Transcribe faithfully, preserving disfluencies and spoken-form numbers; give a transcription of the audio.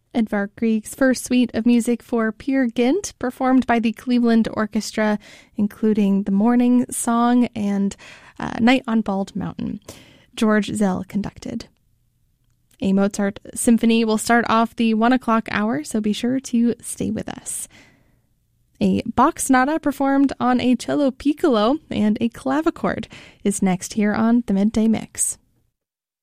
Edvard Grieg's first suite of music for Peer Gynt, performed by the Cleveland Orchestra, including The Morning Song and uh, Night on Bald Mountain. George Zell conducted. A Mozart symphony will start off the one o'clock hour, so be sure to stay with us. A Bach sonata performed on a cello piccolo and a clavichord is next here on the Midday Mix.